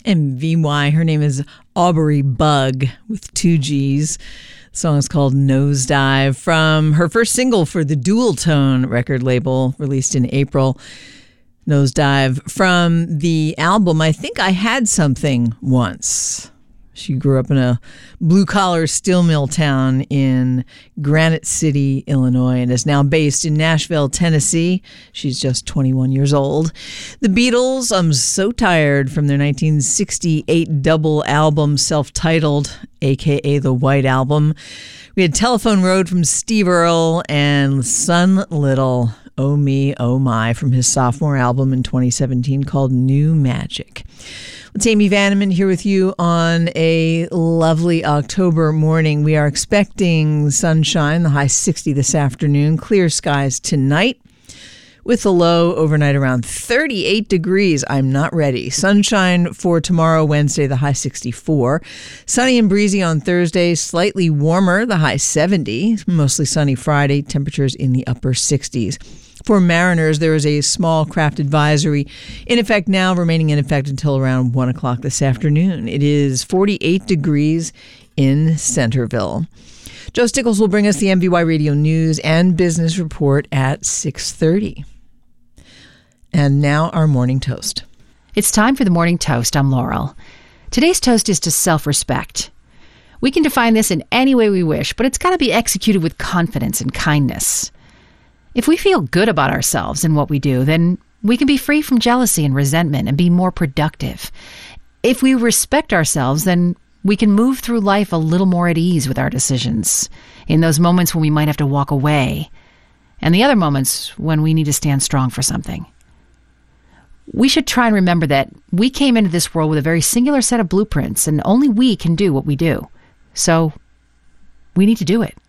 MVY. Her name is Aubrey Bug with 2 G's. The song is called Nosedive from her first single for the Dual Tone record label, released in April. Nosedive from the album I Think I Had Something Once. She grew up in a blue-collar steel mill town in Granite City, Illinois, and is now based in Nashville, Tennessee. She's just 21 years old. The Beatles, I'm So Tired, from their 1968 double album, self-titled, a.k.a. the White Album. We had Telephone Road from Steve Earle and Sun Little, Oh Me, Oh My, from his sophomore album in 2017 called New Magic. It's Amy Vanneman here with you on a lovely October morning. We are expecting sunshine, the high 60 this afternoon, clear skies tonight, with a low overnight around 38 degrees. I'm not ready. Sunshine for tomorrow, Wednesday, the high 64. Sunny and breezy on Thursday, slightly warmer, the high 70. Mostly sunny Friday, temperatures in the upper 60s. For mariners, there is a small craft advisory in effect now, remaining in effect until around 1 o'clock this afternoon. It is 48 degrees in Centerville. Joe Stickles will bring us the MVY Radio News and Business Report at 6:30. And now our morning toast. It's time for the morning toast. I'm Laurel. Today's toast is to self-respect. We can define this in any way we wish, but it's got to be executed with confidence and kindness. If we feel good about ourselves and what we do, then we can be free from jealousy and resentment and be more productive. If we respect ourselves, then we can move through life a little more at ease with our decisions in those moments when we might have to walk away and the other moments when we need to stand strong for something. We should try and remember that we came into this world with a very singular set of blueprints, and only we can do what we do. So we need to do it.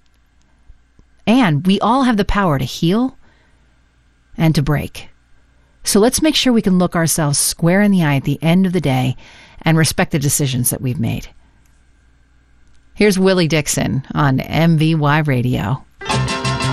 And we all have the power to heal and to break. So let's make sure we can look ourselves square in the eye at the end of the day and respect the decisions that we've made. Here's Willie Dixon on MVY Radio.